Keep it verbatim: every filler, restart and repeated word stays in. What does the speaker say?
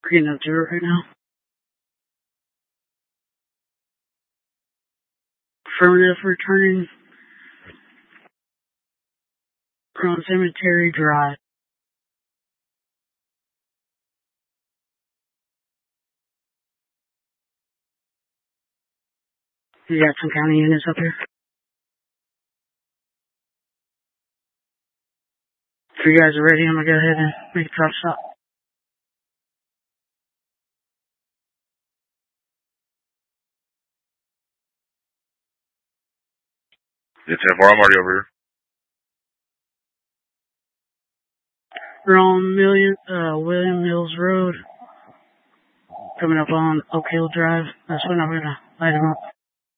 Getting up to it right now. Affirmative, returning from Cemetery Drive. You got some county units up here? If you guys are ready, I'm going to go ahead and make a drop stop. It's F R, I'm already over here. We're on Million, uh, William Mills Road, coming up on Oak Hill Drive. That's when I'm going to light them up.